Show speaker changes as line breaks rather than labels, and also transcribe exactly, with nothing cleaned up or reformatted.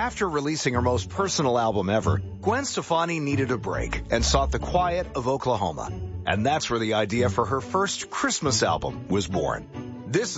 After releasing her most personal album ever, Gwen Stefani needed a break and sought the quiet of Oklahoma. And that's where the idea for her first Christmas album was born. This